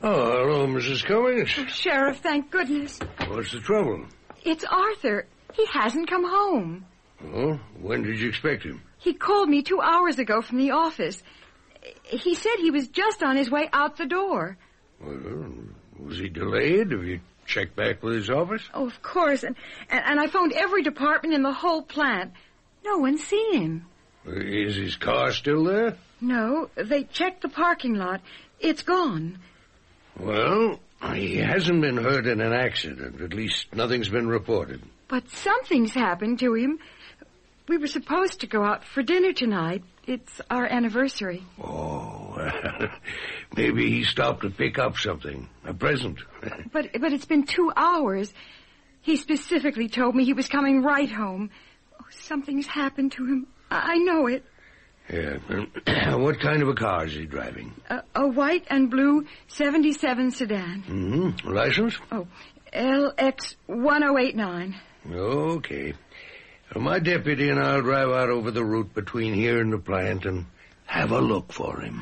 Oh, hello, Mrs. Cummings. Oh, Sheriff, thank goodness. What's the trouble? It's Arthur. He hasn't come home. Oh, when did you expect him? He called me 2 hours ago from the office. He said he was just on his way out the door. Well, was he delayed? Have you checked back with his office? Oh, of course. And I phoned every department in the whole plant. No one's seen him. Is his car still there? No, they checked the parking lot. It's gone. Well, he hasn't been hurt in an accident. At least nothing's been reported. But something's happened to him. We were supposed to go out for dinner tonight. It's our anniversary. Oh, well, maybe he stopped to pick up something. A present. But it's been 2 hours. He specifically told me he was coming right home. Oh, something's happened to him. I know it. Yeah. What kind of a car is he driving? A white and blue 77 sedan. Mm-hmm. License? Oh, LX 1089. Okay. Well, my deputy and I'll drive out over the route between here and the plant and have a look for him.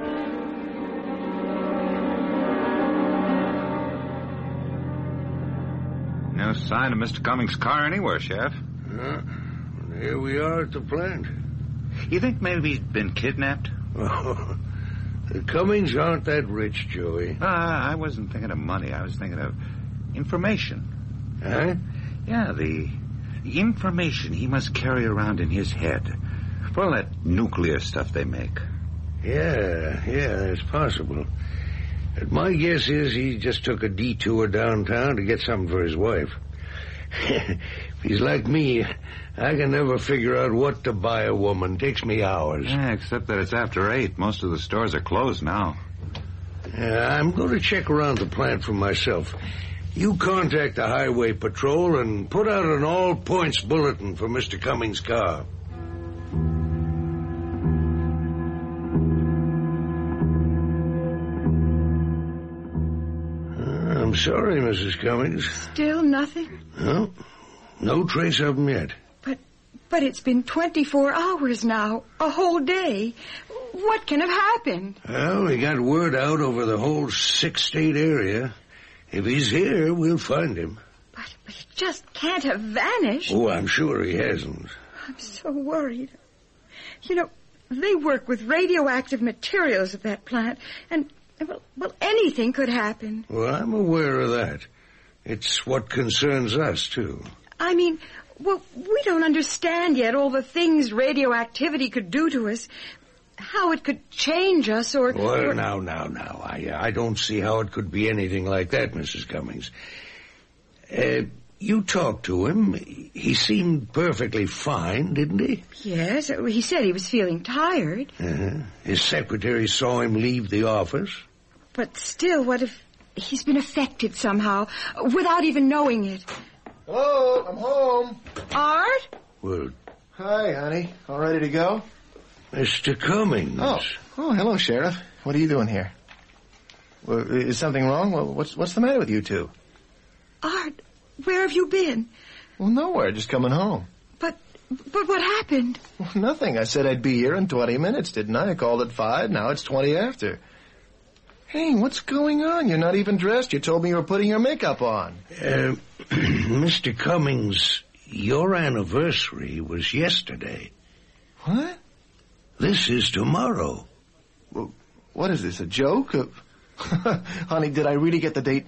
No sign of Mr. Cummings' car anywhere, Sheriff. Here we are at the plant. You think maybe he's been kidnapped? Oh, the Cummings aren't that rich, Joey. I wasn't thinking of money. I was thinking of information. Huh? Yeah, the information he must carry around in his head. For all that nuclear stuff they make. Yeah, it's possible. But my guess is he just took a detour downtown to get something for his wife. If he's like me, I can never figure out what to buy a woman. Takes me hours. Yeah, except that it's after 8. Most of the stores are closed now. I'm going to check around the plant for myself. You contact the highway patrol and put out an all-points bulletin for Mr. Cummings' car. I'm sorry, Mrs. Cummings. Still nothing? No trace of him yet. But it's been 24 hours now. A whole day. What can have happened? Well, we got word out over the whole 6-state area. If he's here, we'll find him. But he just can't have vanished. Oh, I'm sure he hasn't. I'm so worried. You know, they work with radioactive materials at that plant, and, well, anything could happen. Well, I'm aware of that. It's what concerns us, too. I mean, well, we don't understand yet all the things radioactivity could do to us. How it could change us or... Well, now. I don't see how it could be anything like that, Mrs. Cummings. You talked to him. He seemed perfectly fine, didn't he? Yes, he said he was feeling tired. His secretary saw him leave the office. But still, what if he's been affected somehow, without even knowing it? Hello, I'm home. Art? Well... Hi, honey. All ready to go? Mr. Cummings. Oh, hello, Sheriff. What are you doing here? Well, is something wrong? Well, what's the matter with you two? Art, where have you been? Well, nowhere. Just coming home. But what happened? Well, nothing. I said I'd be here in 20 minutes, didn't I? I called at 5. Now it's 20 after. Hey, what's going on? You're not even dressed. You told me you were putting your makeup on. Mr. Cummings, your anniversary was yesterday. What? This is tomorrow. Well, what is this, a joke? Honey, did I really get the date